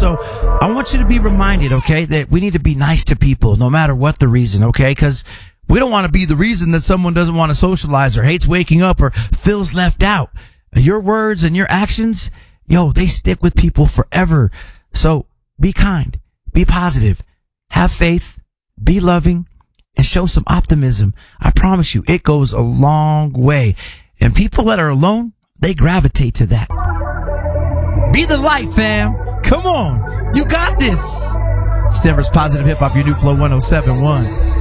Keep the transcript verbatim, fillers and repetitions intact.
So I want you to be reminded, okay, that we need to be nice to people no matter what the reason, okay? Because we don't want to be the reason that someone doesn't want to socialize or hates waking up or feels left out. Your words and your actions, yo, they stick with people forever. So be kind, be positive, have faith, be loving, and show some optimism. I promise you, it goes a long way. And people that are alone, they gravitate to that. Be the light, fam. Come on. You got this. It's Denver's Positive Hip Hop, your new Flow one oh seven point one.